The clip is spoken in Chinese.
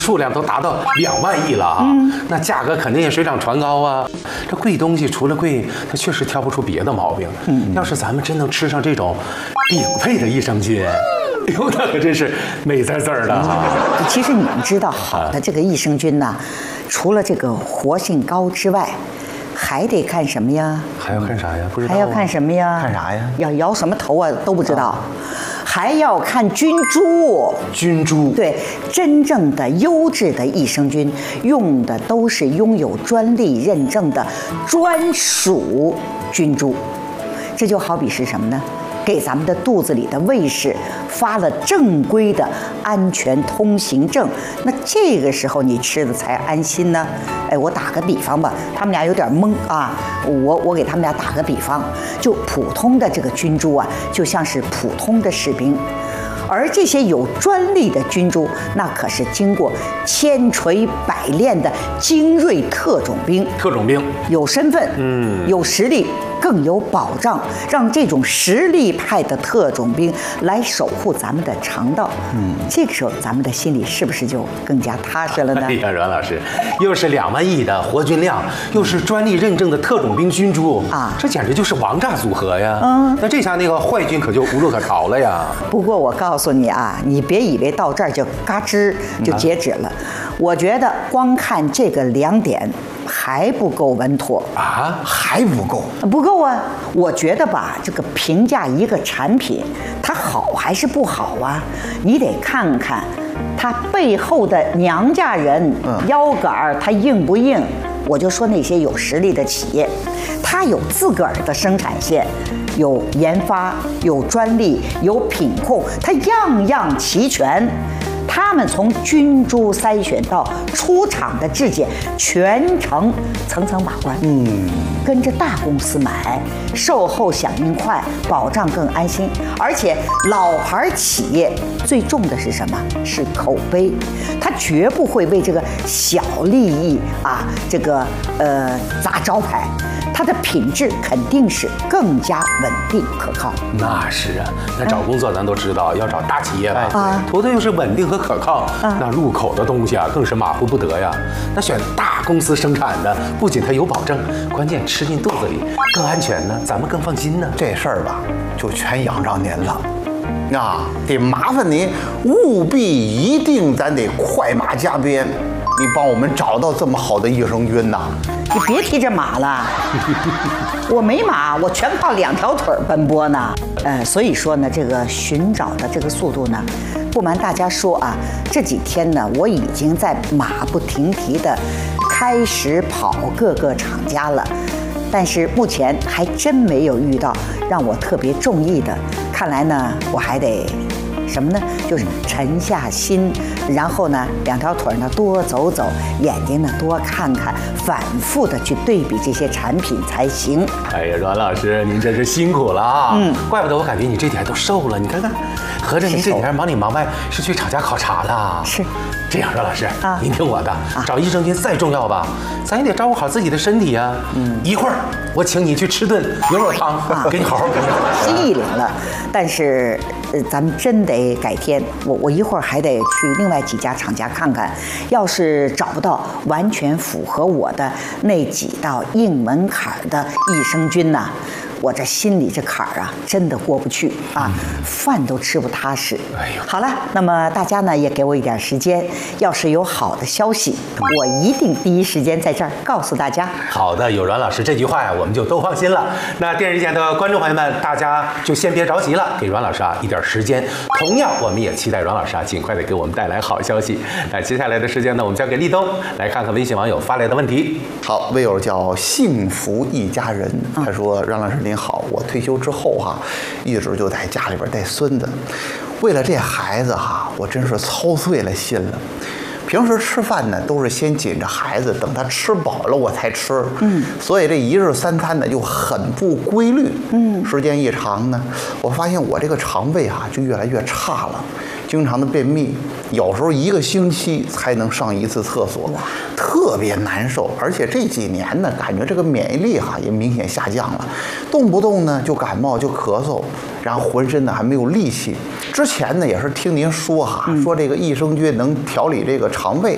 数量都达到2万亿了啊，那价格肯定也水涨船高啊。这贵东西除了贵，它确实挑不出别的毛病。要是咱们真能吃上这种顶配的益生菌，哎呦，那可真是美滋滋的啊！ 其实你们知道，好的这个益生菌呢，除了这个活性高之外，还得看什么呀？ 还要看啥呀？不知道。 还要看什么呀？ 看啥呀？ 要摇什么头啊？都不知道。还要看菌株。 菌株。 对，真正的优质的益生菌用的都是拥有专利认证的专属菌株。这就好比是什么呢？给咱们的肚子里的卫士发了正规的安全通行证，那这个时候你吃的才安心呢。哎，我打个比方吧，他们俩有点懵啊，我给他们俩打个比方，就普通的这个菌株啊，就像是普通的士兵。而这些有专利的菌株，那可是经过千锤百炼的精锐特种兵。 特种兵有身份，有实力，更有保障，让这种实力派的特种兵来守护咱们的肠道。这个时候咱们的心里是不是就更加踏实了呢？ 哎呀，阮老师，又是2万亿的活菌量，又是专利认证的特种兵菌株啊，这简直就是王炸组合呀！那这下那个坏菌可就无路可逃了呀。 不过我告诉你啊，你别以为到这儿就嘎吱就截止了。我觉得光看这个2点还不够稳妥啊，还不够， 不够啊！我觉得吧，这个评价一个产品，它好还是不好啊，你得看看它背后的娘家人腰杆儿它硬不硬。我就说那些有实力的企业，它有自个儿的生产线，有研发，有专利，有品控，它样样齐全。他们从菌株筛选到出厂的质检，全程层层把关。跟着大公司买，售后响应快，保障更安心。而且老牌企业最重的是什么？是口碑，他绝不会为这个小利益啊，砸招牌。它的品质肯定是更加稳定可靠。 那是啊，那找工作咱都知道要找大企业吧，图的又是稳定和可靠。那入口的东西啊，更是马虎不得呀。那选大公司生产的，不仅它有保证，关键吃进肚子里更安全呢，咱们更放心呢。 这事儿吧，就全仰仗您了。得麻烦您务必一定，咱得快马加鞭，你帮我们找到这么好的益生菌呐！ 你别提这马了，我没马，我全靠2条腿奔波呢。所以说呢，这个寻找的这个速度呢，不瞒大家说啊，这几天呢，我已经在马不停蹄的开始跑各个厂家了，但是目前还真没有遇到让我特别中意的。看来呢，我还得什么呢？就是沉下心，然后呢，2条腿呢多走走，眼睛呢多看看，反复的去对比这些产品才行。 哎呀，阮老师，您真是辛苦了啊！怪不得我感觉你这几天都瘦了。你看看，合着您这几天忙里忙外是去厂家考察了？ 是。 这样，阮老师您听我的，找益生菌再重要吧，咱也得照顾好自己的身体呀。一会儿我请你去吃顿牛肉汤，给你好好补补。 心意领了，但是咱们真得改天，我一会儿还得去另外几家厂家看看，要是找不到完全符合我的那几道硬门槛的益生菌呢，我这心里这坎儿啊，真的过不去啊，饭都吃不踏实。好了，那么大家呢也给我一点时间，要是有好的消息，我一定第一时间在这儿告诉大家。 好的，有阮老师这句话呀，我们就都放心了。那电视机前的观众朋友们，大家就先别着急了，给阮老师一点时间。同样，我们也期待阮老师尽快的给我们带来好消息。那接下来的时间呢，我们交给立冬来看看微信网友发来的问题。 好，微友叫幸福一家人，他说：阮老师您好，我退休之后一直就在家里边带孙子，为了这孩子我真是操碎了心了。平时吃饭呢，都是先紧着孩子，等他吃饱了我才吃。所以这1日3餐呢就很不规律。时间一长呢，我发现我这个肠胃就越来越差了，经常的便秘，有时候1个星期才能上1次厕所，特别难受。而且这几年呢，感觉这个免疫力也明显下降了，动不动呢就感冒就咳嗽，然后浑身呢还没有力气。之前呢也是听您说说这个益生菌能调理这个肠胃，